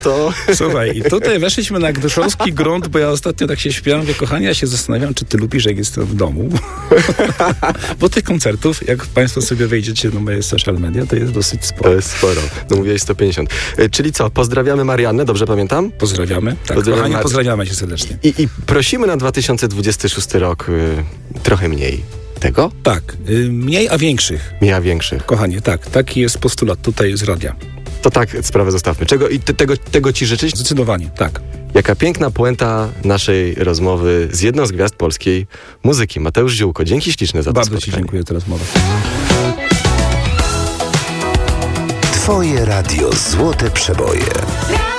To... Słuchaj, i tutaj weszliśmy na gdyszowski grunt, bo ja ostatnio tak się śpiewam, mówię, kochanie, ja się zastanawiam, czy ty lubisz, jak jestem w domu. Bo tych koncertów, jak państwo sobie wejdziecie na moje social media, to jest dosyć sporo. To jest sporo. No mówiłeś 150. Czyli co, pozdrawiamy Mariannę, dobrze pamiętam? Pozdrawiamy. Tak, kochanie, pozdrawiamy cię serdecznie. I prosimy na 2026 rok trochę mniej tego? Tak, mniej, a większych. Mniej, a większych. Kochanie, tak, taki jest postulat tutaj z radia. To tak, sprawę zostawmy. Tego ci życzyć? Zdecydowanie, tak. Jaka piękna puenta naszej rozmowy z jedną z gwiazd polskiej muzyki. Mateusz Ziółko, dzięki śliczne za to spotkanie. Bardzo ci dziękuję za rozmowę. Twoje radio Złote Przeboje.